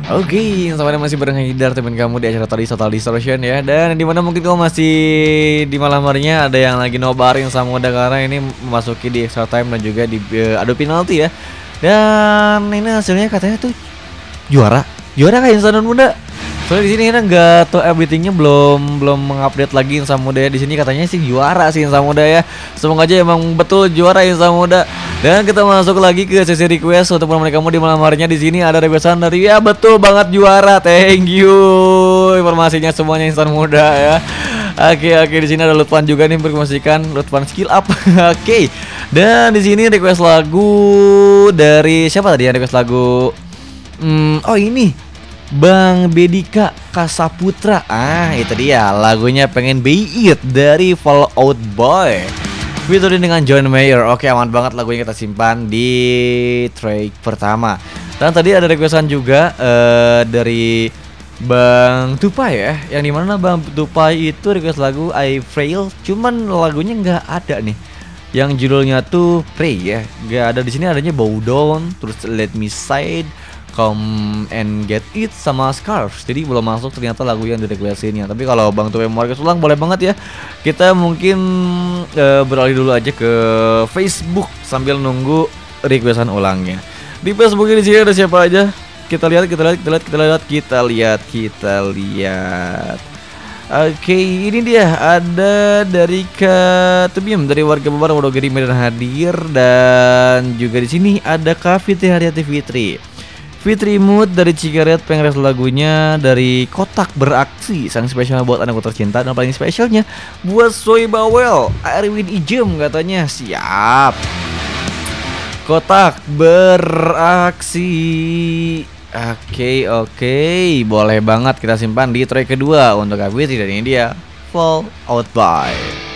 Oke, sampai masih bareng Hidar teman kamu di acara tadi Total Distortion ya. Dan dimana mungkin kamu masih di malam harinya ada yang lagi nobarin sama udah karena ini memasuki di extra time dan juga di adu penalti ya. Dan ini hasilnya katanya tuh juara kayak Insan Muda. Soalnya di sini kita nggak tahu everythingnya belum mengupdate lagi Insan Muda ya. Di sini katanya sih juara sih Insan Muda ya. Semoga aja emang betul juara Insan Muda. Dan kita masuk lagi ke sesi request untuk menemani kamu di malam harinya. Di sini ada requestan dari ya betul banget juara. Thank you informasinya semuanya Insan Muda ya. Oke, di sini ada Lutfan juga nih berpromosikan Lutfan skill up. Oke. Dan di sini request lagu dari siapa tadi ya request lagu? Oh ini Bang Bedika Kasaputra. Itu dia lagunya Pengen Be It dari Fall Out Boy featuring dengan John Mayer. Oke, aman banget lagunya kita simpan di track pertama. Dan tadi ada requestan juga dari Bang Tupai ya, yang dimana Bang Tupai itu request lagu I Frail, cuman lagunya nggak ada nih. Yang judulnya tuh Pray ya, nggak ada di sini, adanya Bow Down, terus Let Me Side, Come and Get It sama Scarves. Jadi belum masuk ternyata lagu yang di requestinnya. Tapi kalau Bang Tupai mau request ulang boleh banget ya. Kita mungkin beralih dulu aja ke Facebook sambil nunggu requestan ulangnya. Di Facebook di sini ada siapa aja? Kita lihat. Oke, ini dia ada dari Katubim dari warga Bebar Wonogiri Medan hadir, dan juga di sini ada Kak Fitri Haryati Fitri Mood dari Cikaret pengen lagunya dari Kotak Beraksi, sang spesial buat anakku tercinta, dan paling spesialnya buat Soy Bawel Erwin Ijem katanya. Siap. Kotak Beraksi. Oke, boleh banget kita simpan di track kedua untuk Kak Fitri, dan ini dia Fall Out Boy.